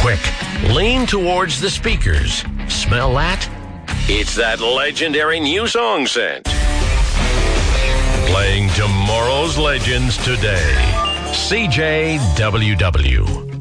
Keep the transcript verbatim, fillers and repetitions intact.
Quick, lean towards the speakers. Smell that? It's that legendary new song scent. Playing tomorrow's legends today. C J W W.